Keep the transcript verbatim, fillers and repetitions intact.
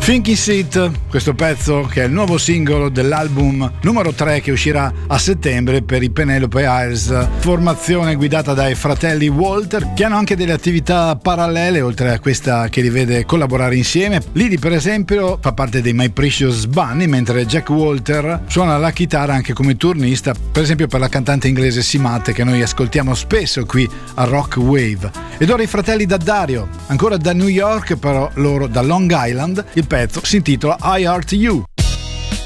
Thinking Seat, questo pezzo che è il nuovo singolo dell'album numero tre che uscirà a settembre per i Penelope Isles, formazione guidata dai fratelli Walter, che hanno anche delle attività parallele oltre a questa che li vede collaborare insieme. Lidi, per esempio, fa parte dei My Precious Bunny, mentre Jack Walter suona la chitarra anche come turnista, per esempio per la cantante inglese Simat, che noi ascoltiamo spesso qui a Rock Wave. Ed ora i fratelli D'Addario, ancora da New York, però loro da Long Island. Il pezzo si intitola I Heart You.